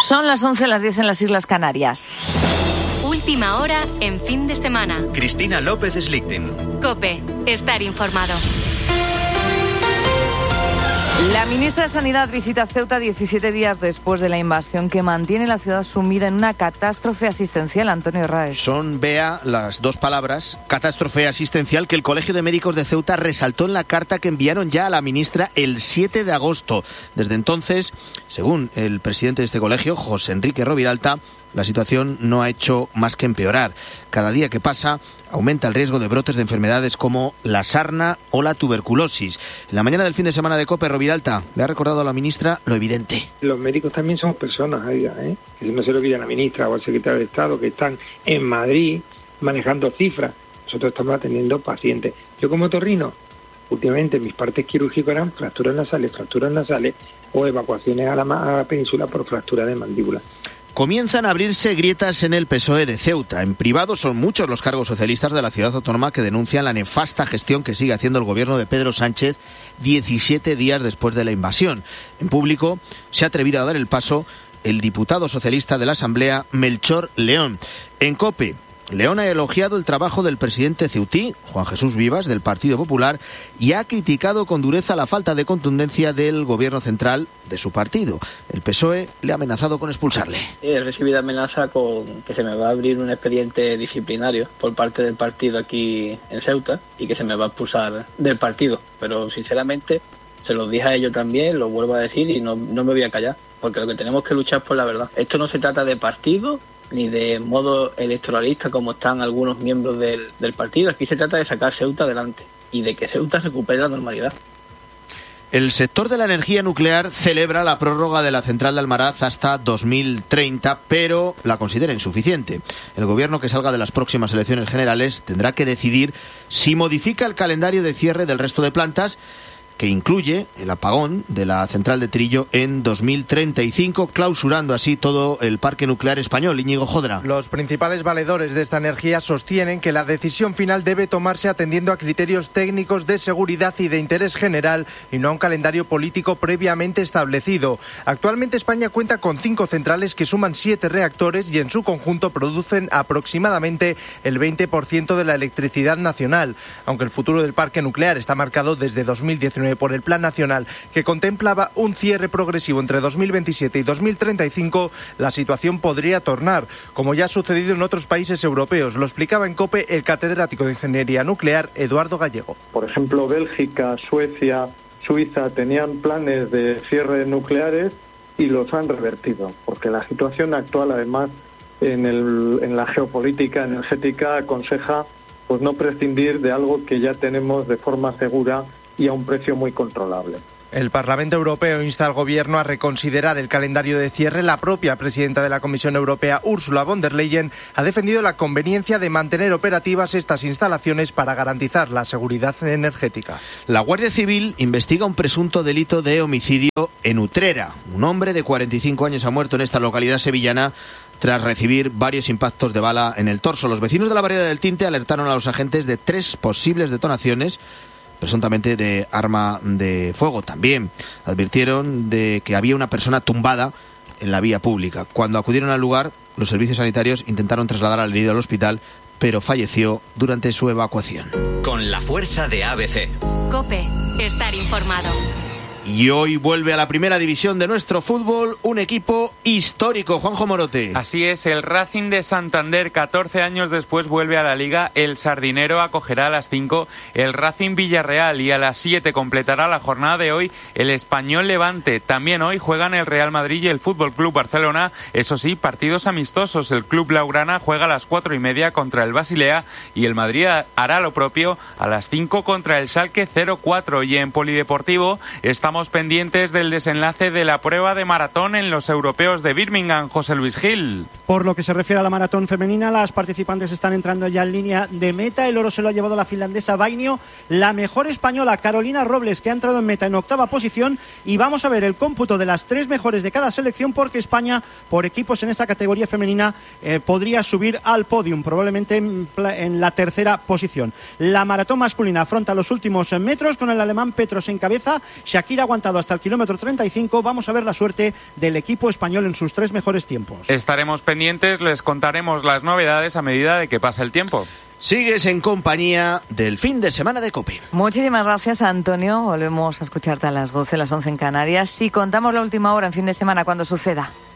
Son las 11, las 10 en las Islas Canarias. Última hora en fin de semana. Cristina López Slichting. COPE. Estar informado. La ministra de Sanidad visita Ceuta 17 días después de la invasión que mantiene la ciudad sumida en una catástrofe asistencial. Antonio Raez. Son, Bea, las dos palabras, catástrofe asistencial, que el Colegio de Médicos de Ceuta resaltó en la carta que enviaron ya a la ministra el 7 de agosto. Desde entonces, según el presidente de este colegio, José Enrique Roviralta, la situación no ha hecho más que empeorar. Cada día que pasa aumenta el riesgo de brotes de enfermedades como la sarna o la tuberculosis. En la mañana del fin de semana de COPE, Roviralta le ha recordado a la ministra lo evidente. Los médicos también somos personas, que no se lo olvide a la ministra o al secretario de Estado, que están en Madrid manejando cifras. Nosotros estamos atendiendo pacientes. Yo como otorrino, últimamente mis partes quirúrgicas eran fracturas nasales o evacuaciones a la península por fractura de mandíbula. Comienzan a abrirse grietas en el PSOE de Ceuta. En privado son muchos los cargos socialistas de la ciudad autónoma que denuncian la nefasta gestión que sigue haciendo el gobierno de Pedro Sánchez 17 días después de la invasión. En público se ha atrevido a dar el paso el diputado socialista de la Asamblea, Melchor León. En COPE, León ha elogiado el trabajo del presidente ceutí, Juan Jesús Vivas, del Partido Popular, y ha criticado con dureza la falta de contundencia del gobierno central de su partido. El PSOE le ha amenazado con expulsarle. He recibido amenaza con que se me va a abrir un expediente disciplinario por parte del partido aquí en Ceuta y que se me va a expulsar del partido. Pero sinceramente se los dije a ellos también, lo vuelvo a decir y no me voy a callar, porque lo que tenemos que luchar es por la verdad. Esto no se trata de partido ni de modo electoralista como están algunos miembros del partido. Aquí se trata de sacar Ceuta adelante y de que Ceuta recupere la normalidad. El sector de la energía nuclear celebra la prórroga de la central de Almaraz hasta 2030, pero la considera insuficiente. El gobierno que salga de las próximas elecciones generales tendrá que decidir si modifica el calendario de cierre del resto de plantas, que incluye el apagón de la central de Trillo en 2035, clausurando así todo el parque nuclear español. Íñigo Jodra. Los principales valedores de esta energía sostienen que la decisión final debe tomarse atendiendo a criterios técnicos de seguridad y de interés general y no a un calendario político previamente establecido. Actualmente España cuenta con 5 centrales que suman 7 reactores y en su conjunto producen aproximadamente el 20% de la electricidad nacional. Aunque el futuro del parque nuclear está marcado desde 2019 por el Plan Nacional, que contemplaba un cierre progresivo entre 2027 y 2035, la situación podría tornar, como ya ha sucedido en otros países europeos. Lo explicaba en COPE el catedrático de Ingeniería Nuclear, Eduardo Gallego. Por ejemplo, Bélgica, Suecia, Suiza tenían planes de cierre nucleares y los han revertido, porque la situación actual, además, en la geopolítica energética aconseja pues no prescindir de algo que ya tenemos de forma segura y a un precio muy controlable. El Parlamento Europeo insta al Gobierno a reconsiderar el calendario de cierre. La propia presidenta de la Comisión Europea, Ursula von der Leyen, ha defendido la conveniencia de mantener operativas estas instalaciones para garantizar la seguridad energética. La Guardia Civil investiga un presunto delito de homicidio en Utrera. Un hombre de 45 años ha muerto en esta localidad sevillana tras recibir varios impactos de bala en el torso. Los vecinos de la Barriada del Tinte alertaron a los agentes de 3 posibles detonaciones, presuntamente de arma de fuego. También advirtieron de que había una persona tumbada en la vía pública. Cuando acudieron al lugar, los servicios sanitarios intentaron trasladar al herido al hospital, pero falleció durante su evacuación. Con la fuerza de ABC. COPE. Estar informado. Y hoy vuelve a la primera división de nuestro fútbol un equipo histórico, Juanjo Morote. Así es, el Racing de Santander, 14 años después, vuelve a la Liga. El Sardinero acogerá a las 5 el Racing Villarreal y a las 7 completará la jornada de hoy el Español Levante. También hoy juegan el Real Madrid y el Fútbol Club Barcelona. Eso sí, partidos amistosos. El Club Blaugrana juega a las 4:30 contra el Basilea y el Madrid hará lo propio a las 5 contra el Schalke 04. Y en Polideportivo estamos pendientes del desenlace de la prueba de maratón en los europeos de Birmingham. José Luis Gil. Por lo que se refiere a la maratón femenina, las participantes están entrando ya en línea de meta. El oro se lo ha llevado la finlandesa Vainio, la mejor española Carolina Robles, que ha entrado en meta en 8ª posición. Y vamos a ver el cómputo de las 3 mejores de cada selección, porque España, por equipos en esta categoría femenina, podría subir al podium, probablemente en la 3ª posición. La maratón masculina afronta los últimos metros con el alemán Petros en cabeza. Shakira ha aguantado hasta el kilómetro 35. Vamos a ver la suerte del equipo español en sus 3 mejores tiempos. Estaremos pendientes, les contaremos las novedades a medida de que pasa el tiempo. Sigues en compañía del fin de semana de COPE. Muchísimas gracias, Antonio. Volvemos a escucharte a las 12, las 11 en Canarias. Y contamos la última hora en fin de semana cuando suceda.